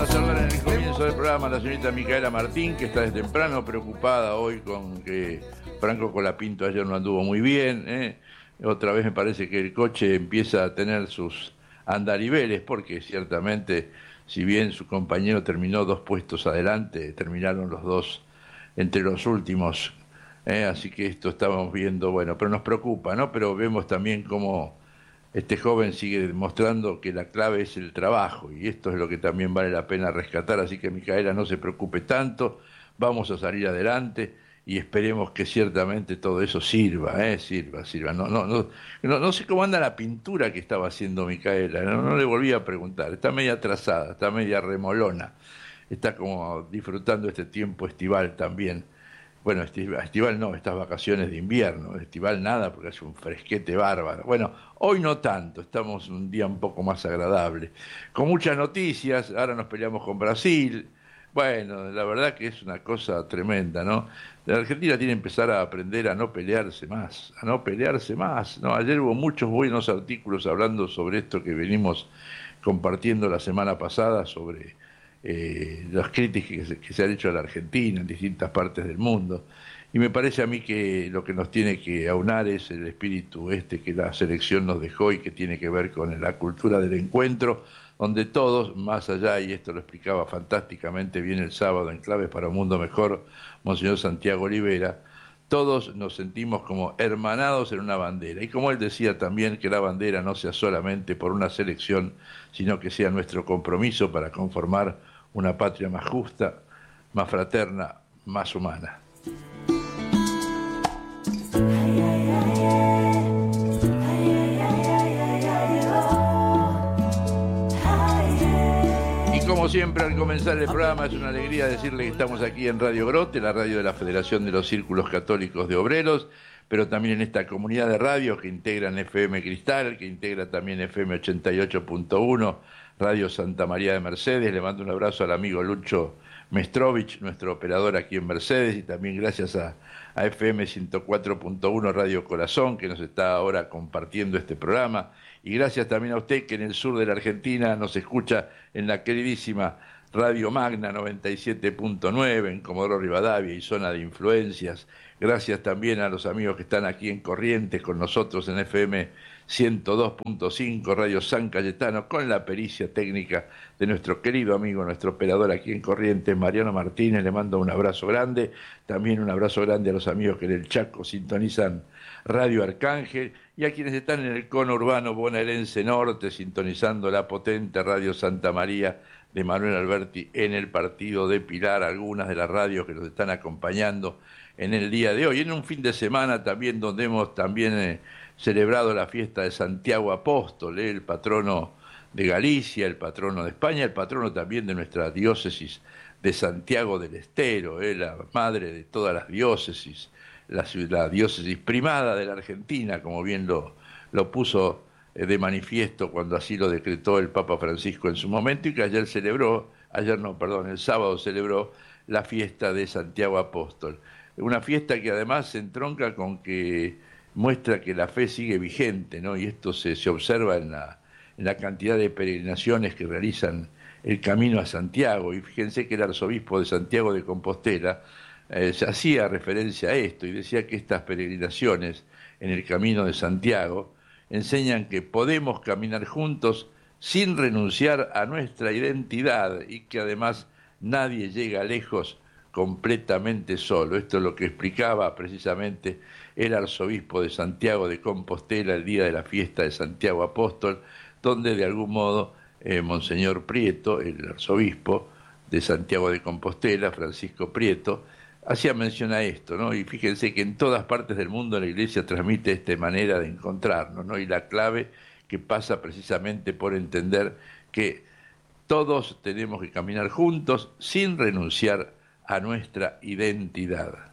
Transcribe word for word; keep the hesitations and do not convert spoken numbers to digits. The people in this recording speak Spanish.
A saludar en el comienzo del programa a la señorita Micaela Martín, que está desde temprano preocupada hoy con que Franco Colapinto ayer no anduvo muy bien, ¿eh? Otra vez me parece que el coche empieza a tener sus andariveles, porque ciertamente, si bien su compañero terminó dos puestos adelante, terminaron los dos entre los últimos, ¿eh? Así que esto estamos viendo, bueno, pero nos preocupa, ¿no? Pero vemos también cómo este joven sigue demostrando que la clave es el trabajo, y esto es lo que también vale la pena rescatar. Así que, Micaela, no se preocupe tanto, vamos a salir adelante y esperemos que ciertamente todo eso sirva, ¿eh? sirva, sirva. No, no, no, no, no sé cómo anda la pintura que estaba haciendo Micaela, no, no le volví a preguntar, está media atrasada, está media remolona, está como disfrutando este tiempo estival también. Bueno, estival, estival no, estas vacaciones de invierno, estival nada porque hace un fresquete bárbaro. Bueno, hoy no tanto, estamos un día un poco más agradable. Con muchas noticias, ahora nos peleamos con Brasil. Bueno, la verdad que es una cosa tremenda, ¿no? La Argentina tiene que empezar a aprender a no pelearse más, a no pelearse más, ¿no? Ayer hubo muchos buenos artículos hablando sobre esto que venimos compartiendo la semana pasada, sobre eh, las críticas que se, que se han hecho a la Argentina en distintas partes del mundo. Y me parece a mí que lo que nos tiene que aunar es el espíritu este que la selección nos dejó y que tiene que ver con la cultura del encuentro, donde todos, más allá, y esto lo explicaba fantásticamente bien el sábado en Claves para un Mundo Mejor, Monseñor Santiago Olivera, todos nos sentimos como hermanados en una bandera. Y como él decía también, que la bandera no sea solamente por una selección, sino que sea nuestro compromiso para conformar una patria más justa, más fraterna, más humana. Y como siempre, al comenzar el programa, es una alegría decirle que estamos aquí en Radio Grote, la radio de la Federación de los Círculos Católicos de Obreros, pero también en esta comunidad de radios que integran F M Cristal, que integra también F M ochenta y ocho punto uno, Radio Santa María de Mercedes. Le mando un abrazo al amigo Lucho Mestrovich, nuestro operador aquí en Mercedes, y también gracias a, a F M ciento cuatro punto uno Radio Corazón, que nos está ahora compartiendo este programa, y gracias también a usted que en el sur de la Argentina nos escucha en la queridísima Radio Magna noventa y siete punto nueve en Comodoro Rivadavia y zona de influencias. Gracias también a los amigos que están aquí en Corrientes con nosotros en F M ciento dos punto cinco Radio San Cayetano, con la pericia técnica de nuestro querido amigo, nuestro operador aquí en Corrientes, Mariano Martínez. Le mando un abrazo grande. También un abrazo grande a los amigos que en el Chaco sintonizan Radio Arcángel, y a quienes están en el cono urbano bonaerense norte sintonizando la potente Radio Santa María de Manuel Alberti en el partido de Pilar, algunas de las radios que nos están acompañando en el día de hoy, en un fin de semana también donde hemos también eh, celebrado la fiesta de Santiago Apóstol, eh, el patrono de Galicia, el patrono de España, el patrono también de nuestra diócesis de Santiago del Estero, eh, la madre de todas las diócesis, la, la diócesis primada de la Argentina, como bien lo, lo puso eh, de manifiesto cuando así lo decretó el Papa Francisco en su momento, y que ayer celebró, ayer no, perdón, el sábado celebró la fiesta de Santiago Apóstol. Una fiesta que además se entronca con que muestra que la fe sigue vigente, ¿no? Y esto se, se observa en la, en la cantidad de peregrinaciones que realizan el camino a Santiago. Y fíjense que el arzobispo de Santiago de Compostela eh, se hacía referencia a esto y decía que estas peregrinaciones en el camino de Santiago enseñan que podemos caminar juntos sin renunciar a nuestra identidad, y que además nadie llega lejos completamente solo. Esto es lo que explicaba precisamente el arzobispo de Santiago de Compostela el día de la fiesta de Santiago Apóstol, donde de algún modo eh, Monseñor Prieto, el arzobispo de Santiago de Compostela, Francisco Prieto, hacía mención a esto, ¿no? Y fíjense que en todas partes del mundo la Iglesia transmite esta manera de encontrarnos, ¿no? Y la clave que pasa precisamente por entender que todos tenemos que caminar juntos sin renunciar a nuestra identidad.